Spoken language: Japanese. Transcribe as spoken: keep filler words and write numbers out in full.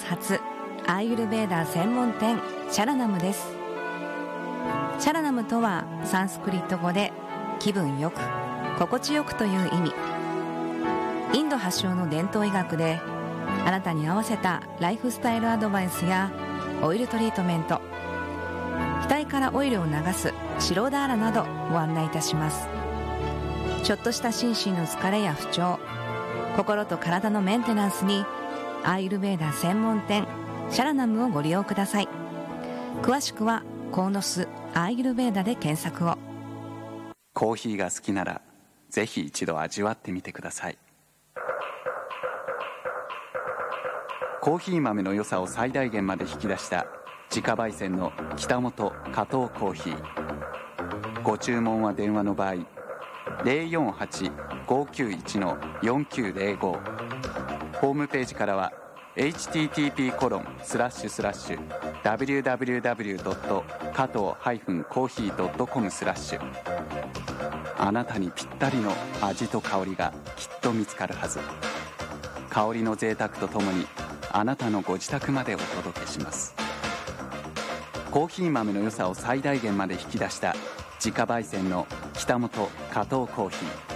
初アーユルヴェーダー専門店シャラナムです。シャラナムとはサンスクリット語で気分よく心地よくという意味。インド発祥の伝統医学であなたに合わせたライフスタイルアドバイスやオイルトリートメント、額からオイルを流す白ダーラなどご案内いたします。ちょっとした心身の疲れや不調、心と体のメンテナンスにアーユルヴェーダー専門店シャラナムをご利用ください。詳しくはコーノスアーユルヴェーダで検索を。 コーヒーが好きならぜひ一度味わってみてください。コーヒー豆の良さを最大限まで引き出した自家焙煎の北本加藤コーヒー。ご注文は電話の場合 ゼロよんはち ごきゅういち よんきゅうゼロご、 ホームページからは エイチティーティーピーコロンスラッシュスラッシュダブリューダブリューダブリュードット加藤コーヒードットコムスラッシュ。あなたにぴったりの味と香りがきっと見つかるはず。香りの贅沢とともにあなたのご自宅までお届けします。コーヒー豆の良さを最大限まで引き出した自家焙煎の北本加藤コーヒー。